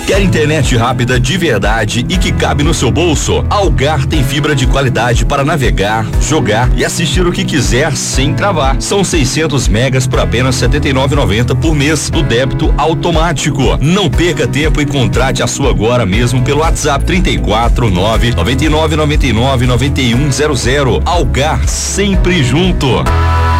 Quer internet rápida de verdade e que cabe no seu bolso? Algar tem fibra de qualidade para navegar, jogar e assistir o que quiser sem travar. São 600 megas por apenas R$ 79,90 por mês no débito automático. Não perca tempo e contrate a sua agora mesmo pelo WhatsApp 34 9 99 99 9100. Algar, sempre junto.